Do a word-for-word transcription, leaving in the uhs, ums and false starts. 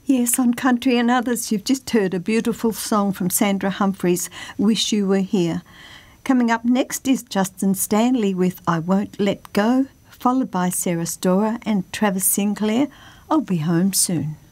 Yes, on Country and Others, you've just heard a beautiful song from Sandra Humphreys, Wish You Were Here. Coming up next is Justin Stanley with I Won't Let Go, followed by Sarah Storer and Travis Sinclair, I'll Be Home Soon.